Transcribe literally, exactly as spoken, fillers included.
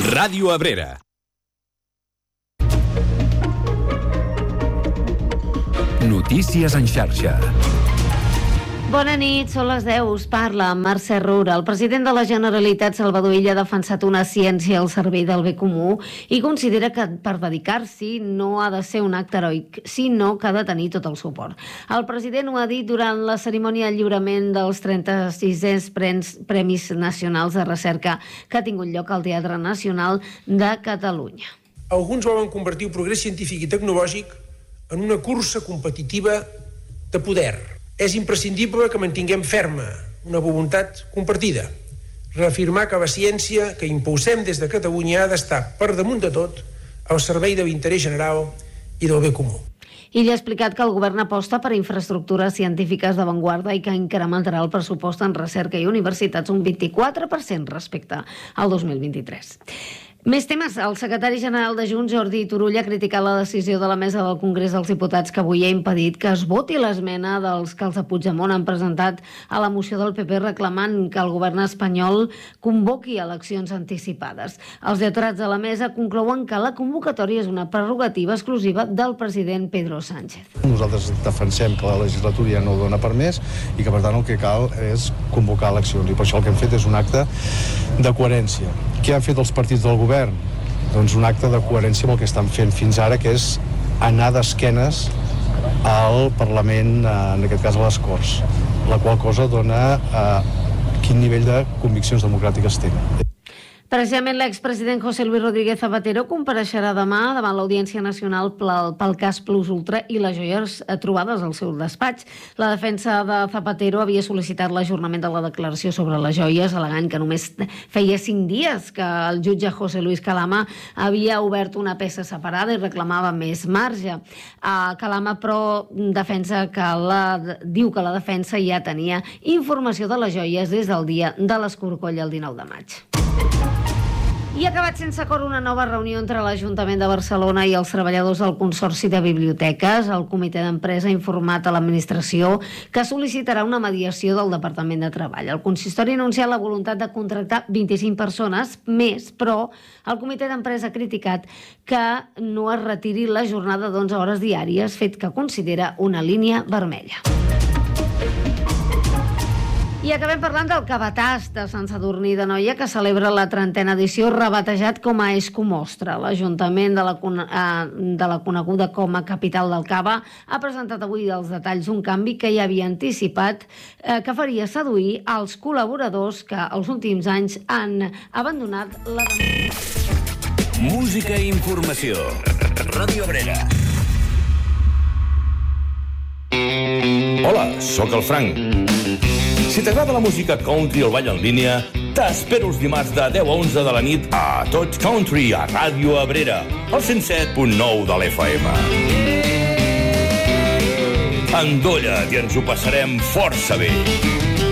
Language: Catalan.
Ràdio Abrera. Notícies en xarxa. Bona nit, són les deu, us parla Mercè Roura. El president de la Generalitat, Salvador Illa, ha defensat una ciència al servei del bé comú i considera que per dedicar-s'hi no ha de ser un acte heroic, sinó que ha de tenir tot el suport. El president ho ha dit durant la cerimònia de lliurament dels trenta-sisens Premis Nacionals de Recerca que ha tingut lloc al Teatre Nacional de Catalunya. Alguns volen convertir el progrés científic i tecnològic en una cursa competitiva de poder. És imprescindible que mantinguem ferma una voluntat compartida, reafirmar que la ciència que impulsem des de Catalunya ha d'estar per damunt de tot al servei de l'interès general i del bé comú. Ell ha explicat que el govern aposta per infraestructures científiques d'avantguarda i que incrementarà el pressupost en recerca i universitats un vint-i-quatre per cent respecte al dos mil vint-i-tres. Més temes. El secretari general de Junts, Jordi Turull, ha criticat la decisió de la mesa del Congrés dels Diputats que avui ha impedit que es voti l'esmena dels que els de Puigdemont han presentat a la moció del P P reclamant que el govern espanyol convoqui eleccions anticipades. Els lletrats de la mesa conclouen que la convocatòria és una prerrogativa exclusiva del president Pedro Sánchez. Nosaltres defensem que la legislatura ja no ho dona per més i que per tant el que cal és convocar eleccions i per això el que hem fet és un acte de coherència. Què han fet els partits del govern? Doncs un acte de coherència amb el que estan fent fins ara, que és anar d'esquenes al Parlament, en aquest cas a les Corts, la qual cosa dona eh, quin nivell de conviccions democràtiques tenen. Precisament l'expresident José Luis Rodríguez Zapatero compareixerà demà davant l'Audiència Nacional pel, pel cas Plus Ultra i les joies trobades al seu despatx. La defensa de Zapatero havia sol·licitat l'ajornament de la declaració sobre les joies, al·legant que només feia cinc dies que el jutge José Luis Calama havia obert una peça separada i reclamava més marge. Uh, Calama, però, defensa que la, diu que la defensa ja tenia informació de les joies des del dia de l'escorcoll el dinou de maig. I ha acabat sense acord una nova reunió entre l'Ajuntament de Barcelona i els treballadors del Consorci de Biblioteques. El comitè d'empresa ha informat a l'administració que sol·licitarà una mediació del Departament de Treball. El consistori ha anunciat la voluntat de contractar vint-i-cinc persones més, però el comitè d'empresa ha criticat que no es retiri la jornada d'onze hores diàries, fet que considera una línia vermella. I acabem parlant del Cabàs de Sant Sadurní d'Anoia, que celebra la trentena edició, rebatejat com a Escomostra. L'Ajuntament de la, de la coneguda com a capital del cava ha presentat avui els detalls d'un canvi que ja havia anticipat eh, que faria seduir als col·laboradors que els últims anys han abandonat la... Música i informació. Ràdio Abrera. Hola, sóc el Frank. Si t'agrada la música country o el ball en línia, t'espero els dimarts de deu a onze de la nit a Tot Country a Ràdio Abrera, al cent set punt nou de l'F M. Endolla't i ens ho passarem força bé.